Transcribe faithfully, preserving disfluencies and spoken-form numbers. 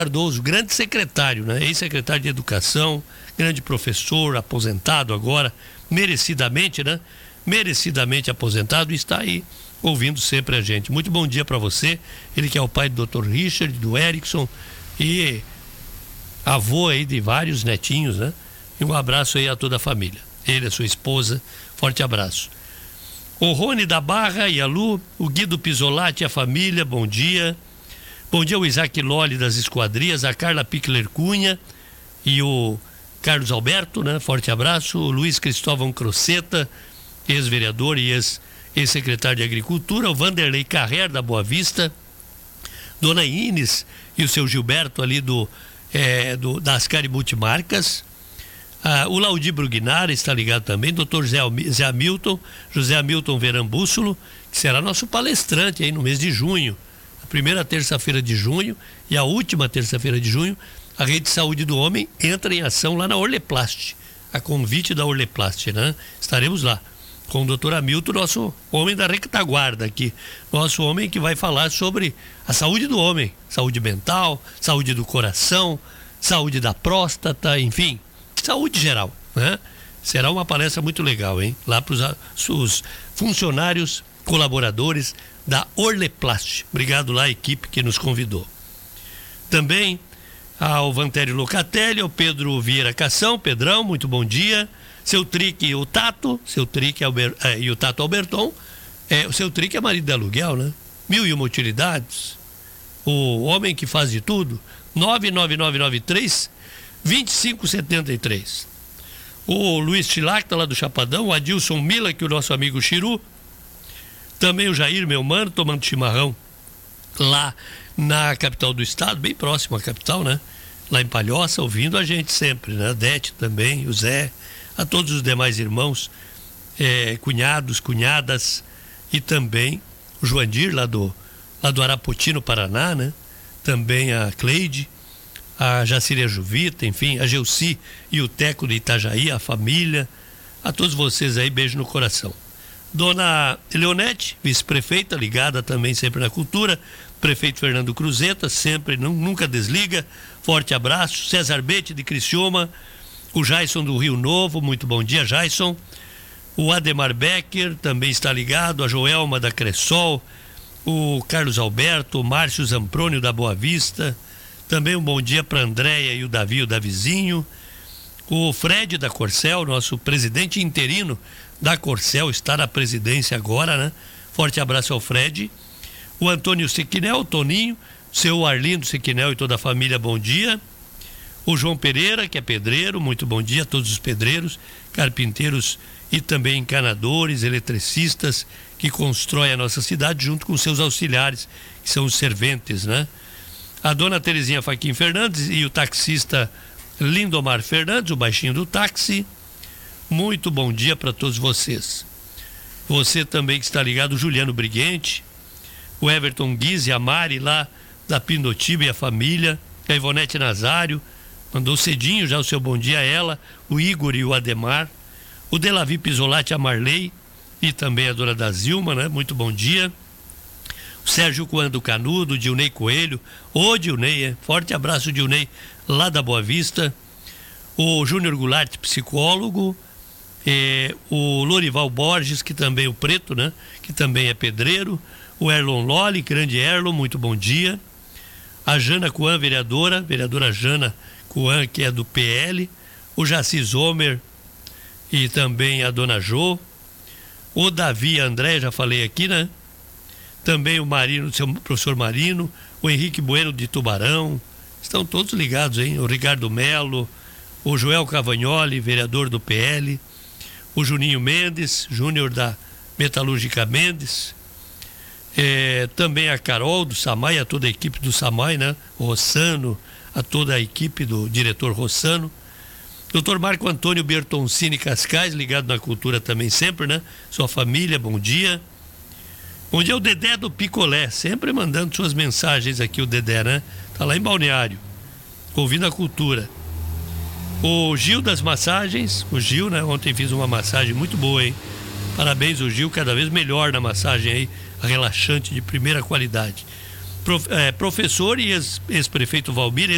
Cardoso, grande secretário, né? Ex-secretário de Educação, grande professor, aposentado agora, merecidamente, né? Merecidamente aposentado, e está aí ouvindo sempre a gente. Muito bom dia para você, ele que é o pai do doutor Richard, do Erickson e avô aí de vários netinhos, né? E um abraço aí a toda a família. Ele, a sua esposa, forte abraço. O Rony da Barra e a Lu, o Guido Pisolati e a família, bom dia. Bom dia o Isaac Lolli das Esquadrias, a Carla Pickler Cunha e o Carlos Alberto, né? Forte abraço. O Luiz Cristóvão Croceta, ex-vereador e ex, ex-secretário de Agricultura. O Vanderlei Carrer da Boa Vista. Dona Ines e o seu Gilberto ali do, é, do da Ascari Multimarcas. Ah, o Laudi Brugnara está ligado também. doutor José, José Hamilton, José Hamilton Verambússulo, que será nosso palestrante aí no mês de junho. Primeira terça-feira de junho e a última terça-feira de junho, a Rede de Saúde do Homem entra em ação lá na Orleplast, a convite da Orleplast, né? Estaremos lá com o doutor Hamilton, nosso homem da retaguarda aqui, nosso homem que vai falar sobre a saúde do homem, saúde mental, saúde do coração, saúde da próstata, enfim, saúde geral, né? Será uma palestra muito legal, hein? Lá para os funcionários, colaboradores da Orleplast. Obrigado lá, a equipe que nos convidou. Também ao Vantério Locatelli, ao Pedro Vieira Cação, Pedrão, muito bom dia. Seu Trique e o Tato, seu Trique Albert, é, e o Tato Alberton. É, o seu Trique é marido de aluguel, né? Mil e uma utilidades. O homem que faz de tudo. nove nove nove nove três, dois cinco sete três. O Luiz Tilacta, lá do Chapadão, o Adilson Mila, que é o nosso amigo Chiru. Também o Jair, meu mano, tomando chimarrão lá na capital do estado, bem próximo à capital, né? Lá em Palhoça, ouvindo a gente sempre, né? A Dete também, o Zé, a todos os demais irmãos, é, cunhados, cunhadas, e também o Joandir, lá do, lá do Arapoti, no Paraná, né? Também a Cleide, a Jacília Juvita, enfim, a Gelci e o Teco de Itajaí, a família, a todos vocês aí, beijo no coração. Dona Leonete, vice-prefeita, ligada também sempre na cultura. Prefeito Fernando Cruzeta, sempre, não, nunca desliga. Forte abraço. César Bete, de Criciúma. O Jaison do Rio Novo, muito bom dia, Jaison. O Ademar Becker também está ligado. A Joelma da Cressol. O Carlos Alberto, o Márcio Zamprônio da Boa Vista. Também um bom dia para a Andréia e o Davi, o Davizinho. O Fred da Corcel, nosso presidente interino da Corcel, está na presidência agora, né? Forte abraço ao Fred. O Antônio Sequinel, o Toninho, seu Arlindo Sequinel e toda a família, bom dia. O João Pereira, que é pedreiro, muito bom dia a todos os pedreiros, carpinteiros e também encanadores, eletricistas que constroem a nossa cidade junto com seus auxiliares, que são os serventes, né? A dona Terezinha Faquim Fernandes e o taxista Lindomar Fernandes, o baixinho do táxi. Muito bom dia para todos vocês. Você também que está ligado, o Juliano Briguente, o Everton Guise, a Mari lá da Pindotiba e a família, a Ivonete Nazário, mandou cedinho já o seu bom dia a ela, o Igor e o Ademar, o Delavi Pisolati, a Marley e também a dona da Zilma, né? Muito bom dia. O Sérgio Coando Canudo, o Dilnei Coelho, ô Dilnei, é? Forte abraço, Dilnei, lá da Boa Vista. O Júnior Goulart, psicólogo. É, o Lorival Borges, que também é o preto, né? Que também é pedreiro. O Erlon Lolli, grande Erlon, muito bom dia. A Jana Coan, vereadora, vereadora Jana Coan, que é do P L. O Jaci Zomer e também a dona Jo. O Davi André, já falei aqui, né? Também o Marino, o seu professor Marino. O Henrique Bueno de Tubarão. Estão todos ligados, hein? O Ricardo Melo. O Joel Cavagnoli, vereador do P L. O Juninho Mendes, júnior da Metalúrgica Mendes. É, também a Carol do Samai, a toda a equipe do Samai, né? O Rossano, a toda a equipe do diretor Rossano. doutor Marco Antônio Bertoncini Cascais, ligado na cultura também sempre, né? Sua família, bom dia. Bom dia o Dedé do Picolé, sempre mandando suas mensagens aqui, o Dedé, né? Tá lá em Balneário, ouvindo a cultura. O Gil das massagens, o Gil, né? Ontem fiz uma massagem muito boa, hein? Parabéns, o Gil, cada vez melhor na massagem aí, relaxante de primeira qualidade. Prof, é, professor e ex, ex-prefeito Valmir,